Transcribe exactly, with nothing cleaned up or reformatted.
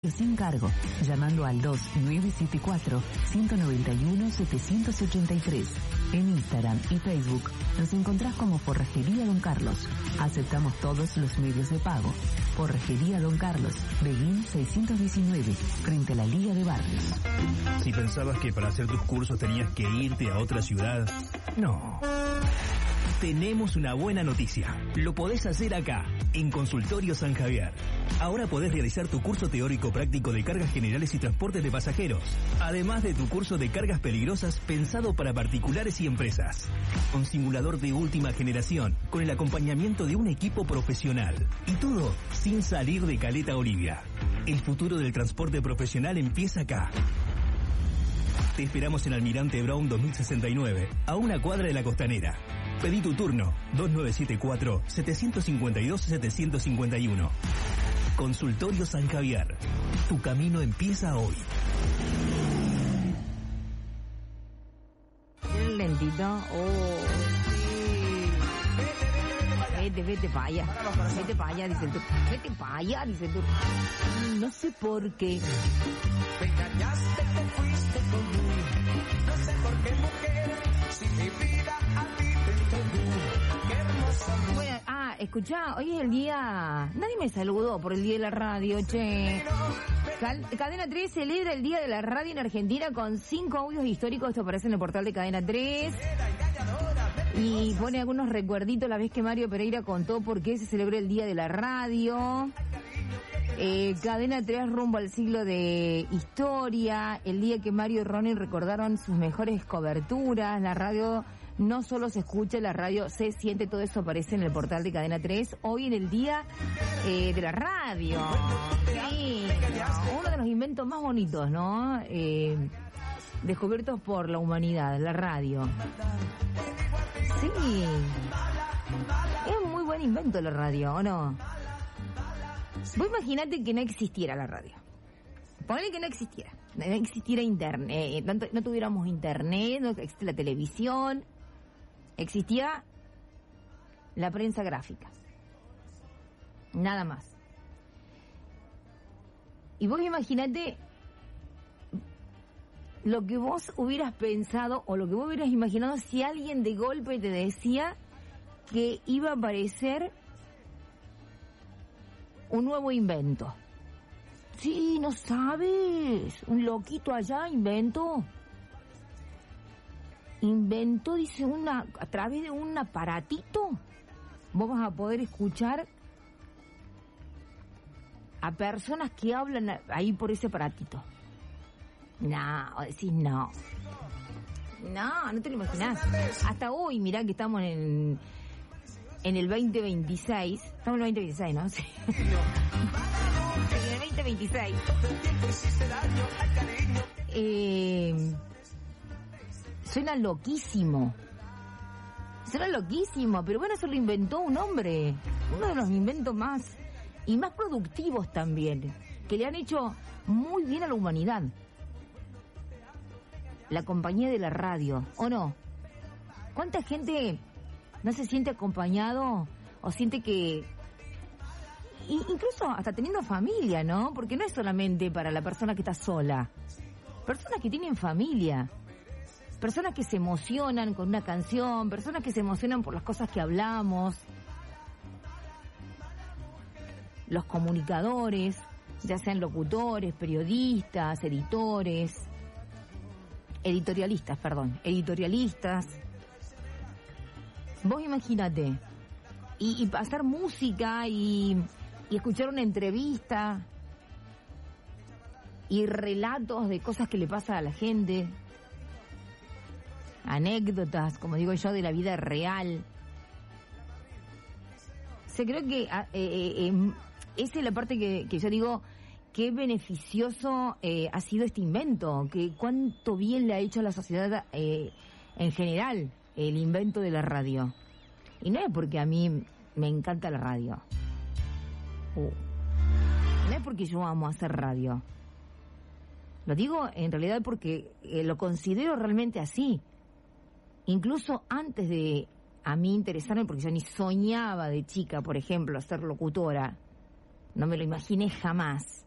sin cargo, llamando al dos nueve siete cuatro, uno nueve uno, siete ocho tres. En Instagram y Facebook nos encontrás como Forrajería Don Carlos. Aceptamos todos los medios de pago. Forrajería Don Carlos, Beguín seiscientos diecinueve, frente a la Liga de Barrios. Si pensabas que para hacer tus cursos tenías que irte a otra ciudad, no. Tenemos una buena noticia. Lo podés hacer acá, en Consultorio San Javier. Ahora podés realizar tu curso teórico práctico de cargas generales y transportes de pasajeros, además de tu curso de cargas peligrosas pensado para particulares y empresas. Con simulador de última generación, con el acompañamiento de un equipo profesional. Y todo sin salir de Caleta Olivia. El futuro del transporte profesional empieza acá. Te esperamos en Almirante Brown dos mil sesenta y nueve, a una cuadra de la Costanera. Pedí tu turno, dos nueve siete cuatro, siete cinco dos, siete cinco uno. Consultorio San Javier. Tu camino empieza hoy. Lentito. Oh, sí. Vete, vete para allá. Vete para allá, dice el turco. Vete para allá, dice el turco. No sé por qué. Me engañaste, te fuiste conmigo. No sé por qué, mujer, si mi vida a ti te entregó. Qué hermoso amor. Bueno, ah, escuchá, hoy es el día... Nadie me saludó por el día de la radio, che. Cal- Cadena tres celebra el Día de la Radio en Argentina con cinco audios históricos. Esto aparece en el portal de Cadena tres. Y pone algunos recuerditos la vez que Mario Pereira contó por qué se celebra el Día de la Radio. Eh, Cadena tres rumbo al siglo de historia, el día que Mario y Ronnie recordaron sus mejores coberturas. La radio no solo se escucha, la radio se siente, todo eso aparece en el portal de Cadena tres. Hoy en el día eh, de la radio. Sí, uno de los inventos más bonitos, ¿no? Eh, descubiertos por la humanidad, la radio. Sí, es un muy buen invento la radio, ¿o no? Vos imaginate que no existiera la radio. Ponle que no existiera. No existiera internet. No, no tuviéramos internet, no existe la televisión. Existía la prensa gráfica. Nada más. Y vos imaginate lo que vos hubieras pensado o lo que vos hubieras imaginado si alguien de golpe te decía que iba a aparecer un nuevo invento. Sí, no sabes. Un loquito allá inventó. Inventó, dice, una a través de un aparatito. Vos vas a poder escuchar a personas que hablan ahí por ese aparatito. No, decís no. No, no te lo imaginás. Hasta hoy, mirá que estamos en... En el veinte veintiséis, estamos en el veinte veintiséis, ¿no? Sí. En el veinte veintiséis. Eh, suena loquísimo. Suena loquísimo, pero bueno, eso lo inventó un hombre. Uno de los inventos más y más productivos también, que le han hecho muy bien a la humanidad. La compañía de la radio, ¿o no? ¿Cuánta gente no se siente acompañado o siente que... incluso hasta teniendo familia, ¿no? Porque no es solamente para la persona que está sola. Personas que tienen familia. Personas que se emocionan con una canción. Personas que se emocionan por las cosas que hablamos. Los comunicadores, ya sean locutores, periodistas, editores... Editorialistas, perdón. Editorialistas... Vos imagínate, y, y pasar música y, y escuchar una entrevista y relatos de cosas que le pasa a la gente, anécdotas, como digo yo, de la vida real. O sea, creo que eh, eh, eh, esa es la parte que, que yo digo, qué beneficioso eh, ha sido este invento, que cuánto bien le ha hecho a la sociedad eh, en general. El invento de la radio. Y no es porque a mí me encanta la radio. Uh. No es porque yo amo hacer radio. Lo digo en realidad porque eh, lo considero realmente así. Incluso antes de a mí interesarme, porque yo ni soñaba de chica, por ejemplo, ser locutora. No me lo imaginé jamás.